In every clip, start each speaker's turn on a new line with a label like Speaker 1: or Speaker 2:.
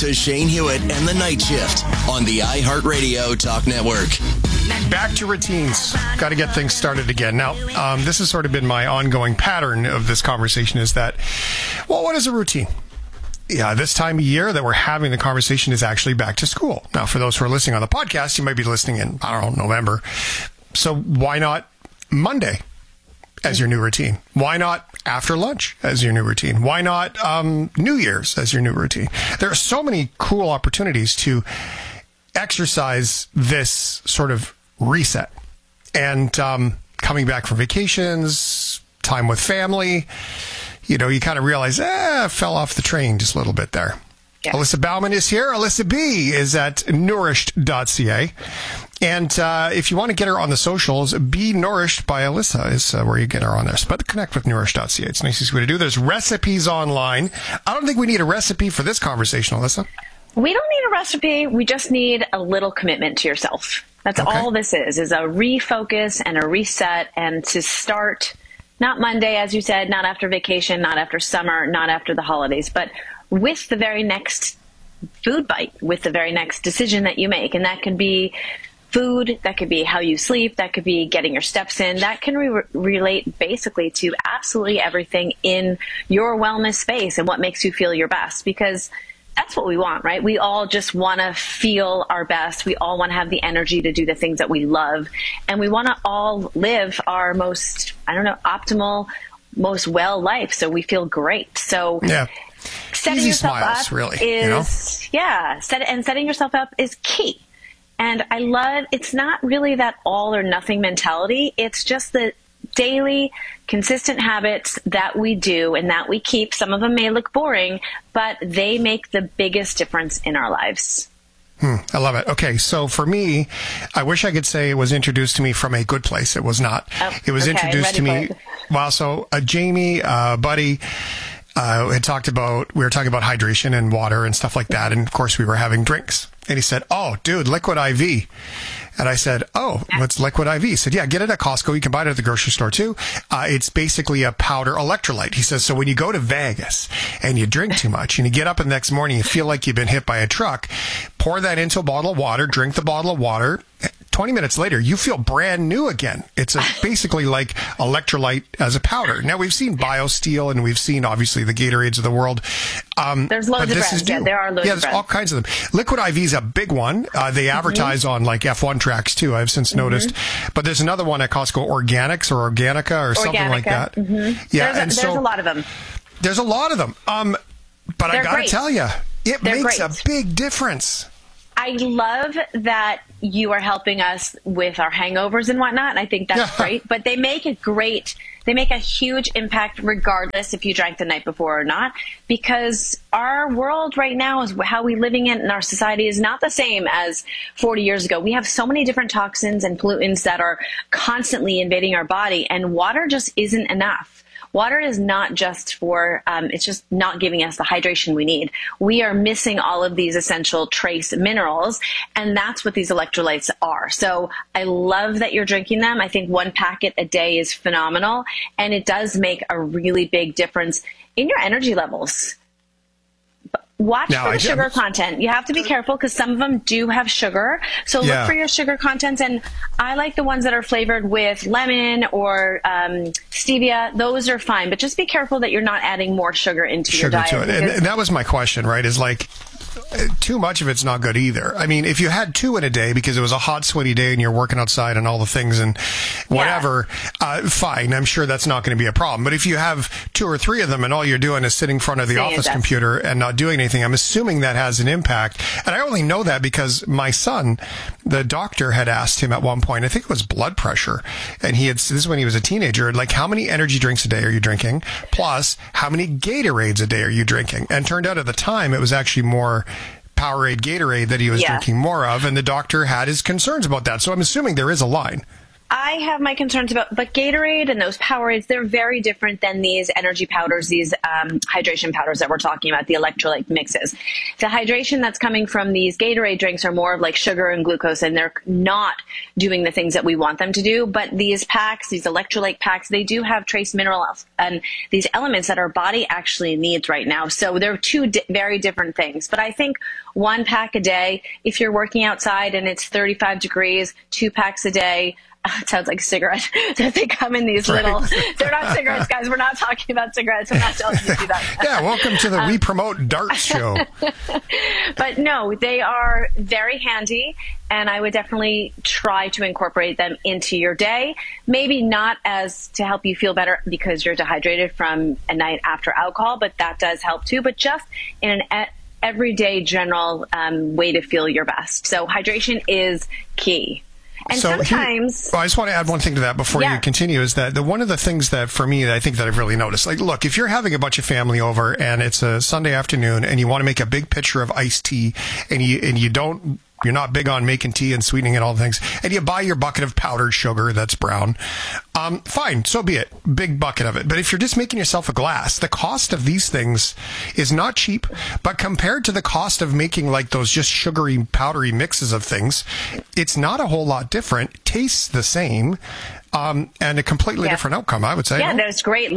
Speaker 1: to Shane Hewitt and the Night Shift on the iHeartRadio Talk Network.
Speaker 2: Back to routines. Got to get things started again. Now, this has sort of been my ongoing pattern of this conversation is that, well, what is a routine? Yeah, this time of year that we're having the conversation is actually back to school. Now, for those who are listening on the podcast, you might be listening in, I don't know, November. So why not Monday as your new routine? Why not after lunch as your new routine? Why not New Year's as your new routine? There are so many cool opportunities to exercise this sort of reset. And coming back from vacations, time with family, you know, you kind of realize, I fell off the train just a little bit there. Yeah. Alyssa Bauman is here. Alyssa B is at nourished.ca. And if you want to get her on the socials, Be Nourished by Alyssa is where you get her on there. But connect with nourished.ca. It's the nicest way to do. There's recipes online. I don't think we need a recipe for this conversation, Alyssa.
Speaker 3: We don't need a recipe. We just need a little commitment to yourself. That's all this is a refocus and a reset, and to start not Monday, as you said, not after vacation, not after summer, not after the holidays, but with the very next food bite, with the very next decision that you make. And that can be food, that could be how you sleep, that could be getting your steps in, that can relate basically to absolutely everything in your wellness space and what makes you feel your best, because that's what we want, right? We all just want to feel our best. We all want to have the energy to do the things that we love. And we want to all live our most, optimal, most well life. So we feel great. So setting
Speaker 2: easy
Speaker 3: yourself
Speaker 2: smiles,
Speaker 3: up
Speaker 2: really,
Speaker 3: setting yourself up is key. And I love, it's not really that all or nothing mentality. It's just the daily, consistent habits that we do and that we keep. Some of them may look boring, but they make the biggest difference in our lives.
Speaker 2: I love it. Okay, so for me, I wish I could say it was introduced to me from a good place. It was not. It was introduced to me. Well, so Jamie, buddy, we were talking about hydration and water and stuff like that. And of course, we were having drinks. And he said, "Oh, dude, Liquid IV." And I said, "Oh, what's Liquid IV?" He said, "Yeah, get it at Costco. You can buy it at the grocery store too. It's basically a powder electrolyte." He says, "So when you go to Vegas and you drink too much and you get up the next morning, you feel like you've been hit by a truck, pour that into a bottle of water, drink the bottle of water. 20 minutes later, you feel brand new again." It's basically like electrolyte as a powder. Now, we've seen BioSteel and we've seen, obviously, the Gatorades of the world.
Speaker 3: There's loads of brands. Yeah, there are loads of brands.
Speaker 2: Yeah, there's all kinds of them. Liquid IV is a big one. They advertise on like F1 tracks too, I've since noticed. But there's another one at Costco, Organics or Organica or something like that. Yeah,
Speaker 3: there's a lot of them.
Speaker 2: There's a lot of them. But I got to tell you, it makes a big difference.
Speaker 3: I love that you are helping us with our hangovers and whatnot. And I think that's great. But they make a huge impact regardless if you drank the night before or not, because our world right now is how we living in, and our society is not the same as 40 years ago. We have so many different toxins and pollutants that are constantly invading our body, and water just isn't enough. Water is not just for, it's just not giving us the hydration we need. We are missing all of these essential trace minerals, and that's what these electrolytes are. So I love that you're drinking them. I think 1 packet a day is phenomenal, and it does make a really big difference in your energy levels. Watch for the sugar content. You have to be careful because some of them do have sugar. So look for your sugar contents. And I like the ones that are flavored with lemon or stevia. Those are fine. But just be careful that you're not adding more sugar into your diet.
Speaker 2: And that was my question, right? Is like, too much of it's not good either. I mean, if you had 2 in a day because it was a hot, sweaty day and you're working outside and all the things and whatever, fine. I'm sure that's not going to be a problem. But if you have 2 or 3 of them and all you're doing is sitting in front of the office computer and not doing anything, I'm assuming that has an impact. And I only know that because my son, the doctor had asked him at one point, I think it was blood pressure, and this is when he was a teenager, like, how many energy drinks a day are you drinking? Plus, how many Gatorades a day are you drinking? And turned out at the time it was actually more Powerade, Gatorade that he was drinking more of, and the doctor had his concerns about that. So I'm assuming there is a line.
Speaker 3: I have my concerns but Gatorade and those Powerades, they're very different than these energy powders, these hydration powders that we're talking about, the electrolyte mixes. The hydration that's coming from these Gatorade drinks are more of like sugar and glucose, and they're not doing the things that we want them to do. But these packs, these electrolyte packs, they do have trace minerals and these elements that our body actually needs right now. So they're two very different things. But I think 1 pack a day, if you're working outside and it's 35 degrees, 2 packs a day. It sounds like a cigarette. They come in these little, they're not cigarettes, guys. We're not talking about cigarettes. I'm not telling you to do that.
Speaker 2: Yeah, welcome to the We Promote Darts show.
Speaker 3: But no, they are very handy, and I would definitely try to incorporate them into your day. Maybe not as to help you feel better because you're dehydrated from a night after alcohol, but that does help too. But just in an everyday general way to feel your best. So hydration is key. And
Speaker 2: so
Speaker 3: sometimes...
Speaker 2: I just want to add one thing to that before you continue, is that one of the things that, for me, I think that I've really noticed, like, look, if you're having a bunch of family over and it's a Sunday afternoon and you want to make a big pitcher of iced tea and you're not big on making tea and sweetening and all the things, and you buy your bucket of powdered sugar that's brown, fine, so be it. Big bucket of it. But if you're just making yourself a glass, the cost of these things is not cheap, but compared to the cost of making like those just sugary, powdery mixes of things, it's not a whole lot different. Tastes the same. And a completely different outcome, I would say.
Speaker 3: Yeah, that's great.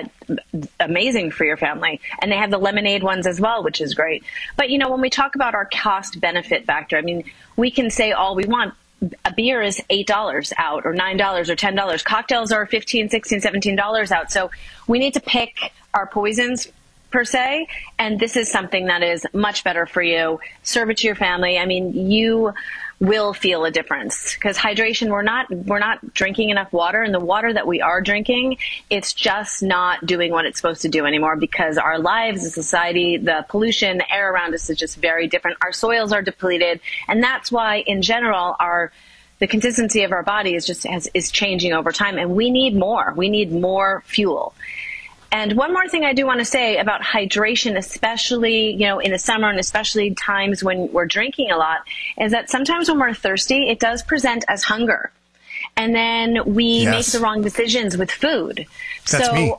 Speaker 3: Amazing for your family. And they have the lemonade ones as well, which is great. But, when we talk about our cost-benefit factor, I mean, we can say all we want. A beer is $8 out, or $9 or $10. Cocktails are $15, $16, $17 out. So we need to pick our poisons, per se, and this is something that is much better for you. Serve it to your family. I mean, you will feel a difference because hydration, we're not drinking enough water, and the water that we are drinking, it's just not doing what it's supposed to do anymore because our lives, the society, the pollution, the air around us is just very different. Our soils are depleted, and that's why in general the consistency of our body is changing over time, and we need more. We need more fuel. And one more thing I do want to say about hydration, especially, in the summer and especially times when we're drinking a lot, is that sometimes when we're thirsty, it does present as hunger. And then we make the wrong decisions with food.
Speaker 2: That's me.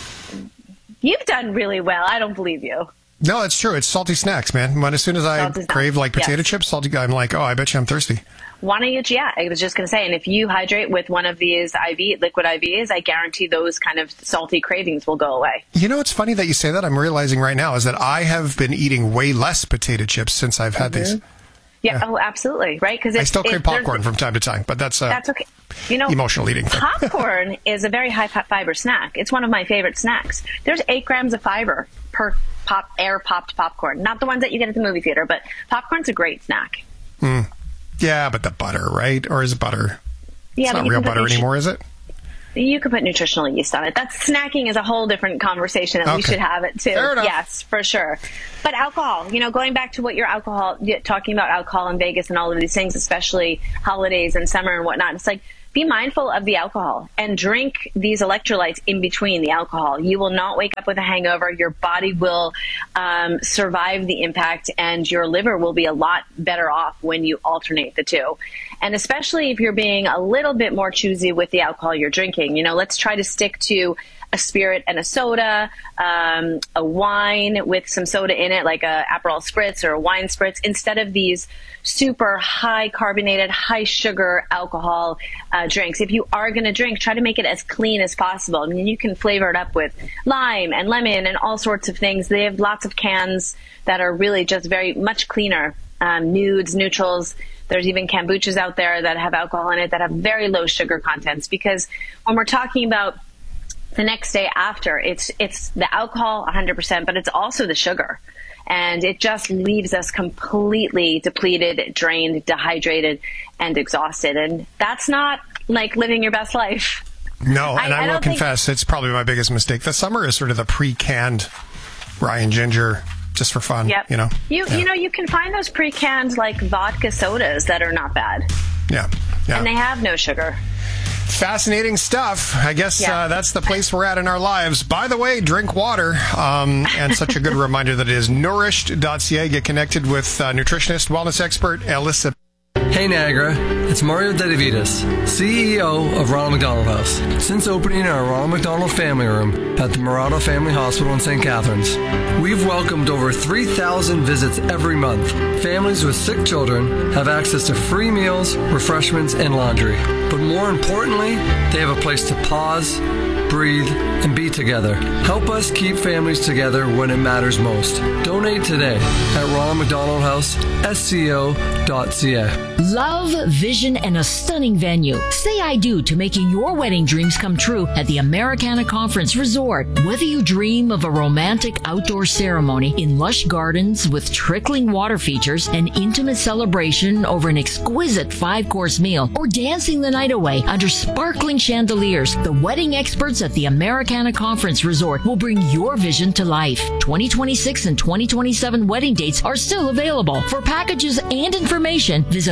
Speaker 3: You've done really well. I don't believe you.
Speaker 2: No, it's true. It's salty snacks, man. As soon as I crave like potato chips, salty, I'm like, oh, I bet you I'm thirsty.
Speaker 3: Why don't you? Yeah, I was just going to say, and if you hydrate with one of these liquid IVs, I guarantee those kind of salty cravings will go away.
Speaker 2: It's funny that you say that. I'm realizing right now is that I have been eating way less potato chips since I've had these.
Speaker 3: Yeah, oh, absolutely, right? Because
Speaker 2: I still crave popcorn from time to time, but that's okay. Emotional eating thing.
Speaker 3: Popcorn is a very high fiber snack. It's one of my favorite snacks. There's 8 grams of fiber per air-popped popcorn. Not the ones that you get at the movie theater, but popcorn's a great snack.
Speaker 2: Yeah, but the butter, right? Or is it butter?
Speaker 3: Yeah,
Speaker 2: it's not real butter anymore, is it?
Speaker 3: You could put nutritional yeast on it. Snacking is a whole different conversation, and we should have it too.
Speaker 2: Fair enough.
Speaker 3: Yes, for sure. But alcohol, going back to what talking about alcohol in Vegas and all of these things, especially holidays and summer and whatnot, it's like, be mindful of the alcohol and drink these electrolytes in between the alcohol. You will not wake up with a hangover. Your body will survive the impact, and your liver will be a lot better off when you alternate the two. And especially if you're being a little bit more choosy with the alcohol you're drinking. Let's try to stick to a spirit and a soda, a wine with some soda in it, like a Aperol Spritz or a wine spritz, instead of these super high carbonated, high sugar alcohol drinks. If you are going to drink, try to make it as clean as possible. I mean, you can flavor it up with lime and lemon and all sorts of things. They have lots of cans that are really just very much cleaner, nudes, neutrals. There's even kombuchas out there that have alcohol in it that have very low sugar contents, because when we're talking about the next day after, it's the alcohol 100%, but it's also the sugar. And it just leaves us completely depleted, drained, dehydrated, and exhausted. And that's not like living your best life.
Speaker 2: No, and I will confess, it's probably my biggest mistake. The summer is sort of the pre-canned Ryan Ginger, just for fun.
Speaker 3: Yep. You can find those pre-canned like vodka sodas that are not bad.
Speaker 2: Yeah.
Speaker 3: And they have no sugar.
Speaker 2: Fascinating stuff. I guess that's the place we're at in our lives. By the way, drink water. And such a good reminder that it is nourished.ca. Get connected with nutritionist, wellness expert, Alyssa.
Speaker 4: Hey Niagara, it's Mario Dedivitas, CEO of Ronald McDonald House. Since opening our Ronald McDonald Family Room at the Murata Family Hospital in St. Catharines, we've welcomed over 3,000 visits every month. Families with sick children have access to free meals, refreshments, and laundry. But more importantly, they have a place to pause, breathe, and be together. Help us keep families together when it matters most. Donate today at Ronald McDonald House, SCO.ca.
Speaker 5: Love, vision, and a stunning venue. Say I do to making your wedding dreams come true at the Americana Conference Resort. Whether you dream of a romantic outdoor ceremony in lush gardens with trickling water features, an intimate celebration over an exquisite 5-course meal, or dancing the night away under sparkling chandeliers, the wedding experts at the Americana Conference Resort will bring your vision to life. 2026 and 2027 wedding dates are still available. For packages and information, visit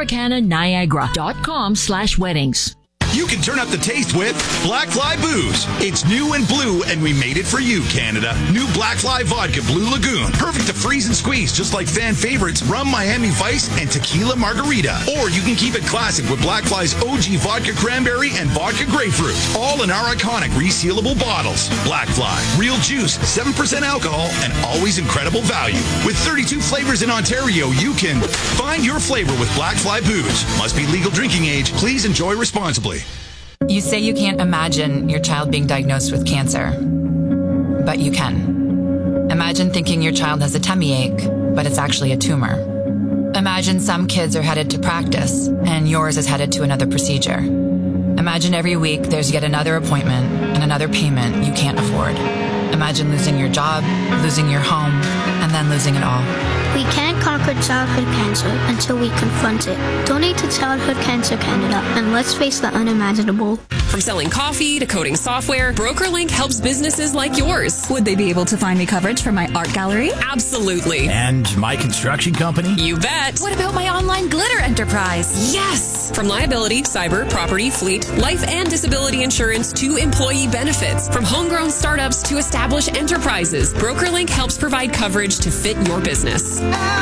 Speaker 5: AmericanaNiagara.com/weddings.
Speaker 6: You can turn up the taste with Black Fly Booze. It's new and blue, and we made it for you, Canada. New Black Fly Vodka Blue Lagoon. Perfect to freeze and squeeze, just like fan favorites Rum Miami Vice and Tequila Margarita. Or you can keep it classic with Black Fly's OG Vodka Cranberry and Vodka Grapefruit. All in our iconic resealable bottles. Black Fly. Real juice, 7% alcohol, and always incredible value. With 32 flavors in Ontario, you can find your flavor with Black Fly Booze. Must be legal drinking age. Please enjoy responsibly.
Speaker 7: You say you can't imagine your child being diagnosed with cancer, but you can. Imagine thinking your child has a tummy ache, but it's actually a tumor. Imagine some kids are headed to practice, and yours is headed to another procedure. Imagine every week there's yet another appointment and another payment you can't afford. Imagine losing your job, losing your home, and then losing it all.
Speaker 8: We can't conquer childhood cancer until we confront it. Donate to Childhood Cancer Canada, and let's face the unimaginable.
Speaker 9: From selling coffee to coding software, BrokerLink helps businesses like yours.
Speaker 10: Would they be able to find me coverage for my art gallery?
Speaker 9: Absolutely.
Speaker 11: And my construction company?
Speaker 9: You bet.
Speaker 10: What about my online glitter enterprise?
Speaker 9: Yes. From liability, cyber, property, fleet, life and disability insurance to employee benefits. From homegrown startups to established enterprises, BrokerLink helps provide coverage to fit your business.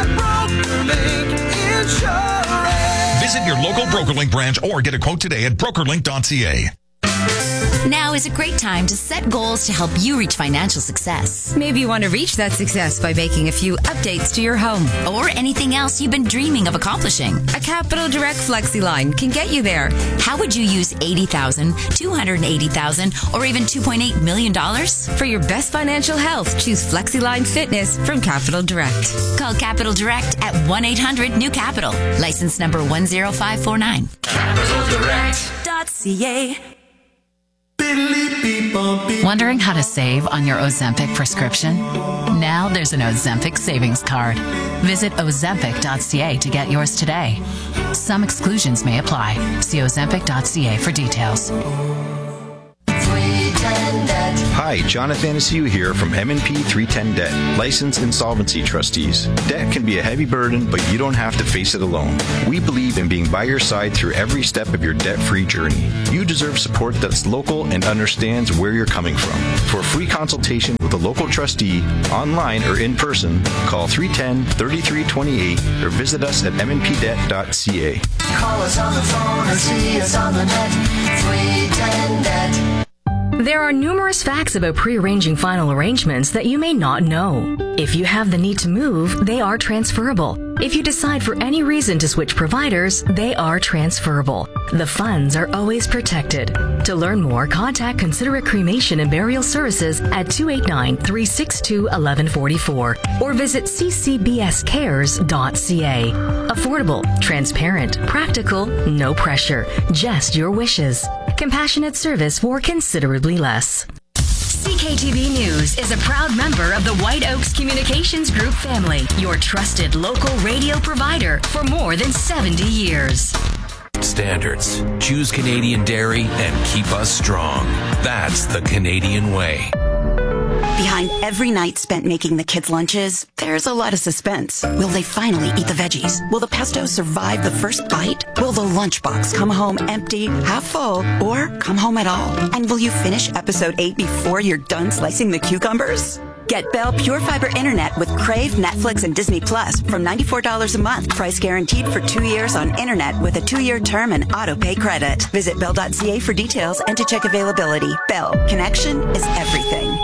Speaker 6: Visit your local BrokerLink branch or get a quote today at brokerlink.ca.
Speaker 12: Now is a great time to set goals to help you reach financial success.
Speaker 13: Maybe you want to reach that success by making a few updates to your home.
Speaker 12: Or anything else you've been dreaming of accomplishing.
Speaker 13: A Capital Direct FlexiLine can get you there.
Speaker 12: How would you use $80,000, $280,000, or even $2.8 million?
Speaker 13: For your best financial health, choose FlexiLine Fitness from Capital Direct.
Speaker 12: Call Capital Direct at 1-800-NEW-CAPITAL. License number 10549. CapitalDirect.ca.
Speaker 14: Wondering how to save on your Ozempic prescription? Now there's an Ozempic savings card. Visit Ozempic.ca to get yours today. Some exclusions may apply. See Ozempic.ca for details.
Speaker 15: Hi, Jonathan Anaciu here from M&P 310 Debt, licensed insolvency trustees. Debt can be a heavy burden, but you don't have to face it alone. We believe in being by your side through every step of your debt-free journey. You deserve support that's local and understands where you're coming from. For a free consultation with a local trustee, online or in person, call 310-3328 or visit us at mnpdebt.ca.
Speaker 16: Call us on the phone or see us on the net. 310 Debt.
Speaker 17: There are numerous facts about pre-arranging final arrangements that you may not know. If you have the need to move, they are transferable. If you decide for any reason to switch providers, they are transferable. The funds are always protected. To learn more, contact Considerate Cremation and Burial Services at 289-362-1144 or visit ccbscares.ca. Affordable, transparent, practical, no pressure, just your wishes. Compassionate service for considerably less.
Speaker 18: CKTV News is a proud member of the White Oaks Communications Group family, your trusted local radio provider for more than 70 years.
Speaker 19: Standards. Choose Canadian dairy and keep us strong. That's the Canadian way.
Speaker 20: Behind every night spent making the kids' lunches, there's a lot of suspense. Will they finally eat the veggies? Will the pesto survive the first bite? Will the lunchbox come home empty, half full, or come home at all? And will you finish episode 8 before you're done slicing the cucumbers? Get Bell Pure Fiber Internet with Crave, Netflix, and Disney Plus from $94 a month. Price guaranteed for 2 years on internet with a 2-year term and auto-pay credit. Visit Bell.ca for details and to check availability. Bell. Connection is everything.